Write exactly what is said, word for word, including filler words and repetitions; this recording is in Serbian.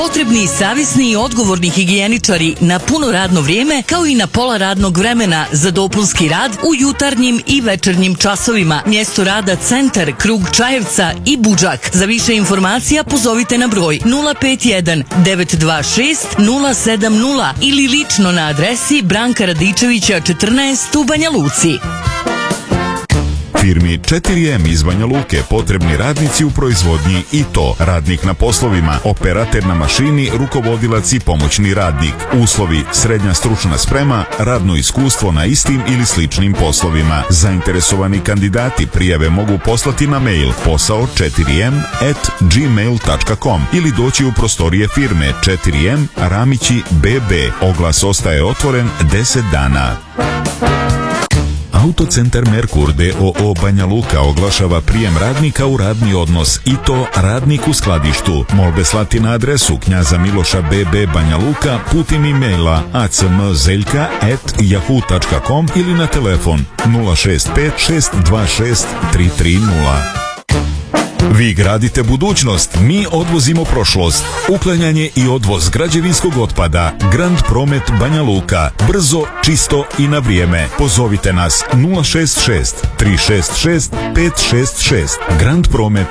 Potrebni savjesni i odgovorni higijeničari na puno radno vrijeme kao i na pola radnog vremena za dopunski rad u jutarnjim i večernjim časovima. Mjesto rada Centar, Krug Čajevca i Budžak. Za više informacija pozovite na broj nula pet jedan devet dva šest nula sedam nula ili lično na adresi Branka Radičevića četrnaest u Banja Luci. Firmi četiri em iz Banja Luke potrebni radnici u proizvodnji i to radnik na poslovima, operater na mašini, rukovodilac i pomoćni radnik. Uslovi: srednja stručna sprema, radno iskustvo na istim ili sličnim poslovima. Zainteresovani kandidati prijave mogu poslati na mail posao četiri em at gmail tačka com ili doći u prostorije firme četiri em Ramići be be. Oglas ostaje otvoren deset dana. Autocentar Merkur d o o Banja Luka oglašava prijem radnika u radni odnos i to radnik u skladištu. Molbe slati na adresu Knjaza Miloša be be Banja Luka putem e-maila acmzeljka at yahoo tačka com ili na telefon nula šest pet šest dva šest tri tri nula. Vi gradite budućnost, mi odvozimo prošlost. Uklanjanje i odvoz građevinskog otpada. Grand Promet Banja Luka. Brzo, čisto i na vrijeme. Pozovite nas nula šest šest tri šest šest pet šest šest. Grand Promet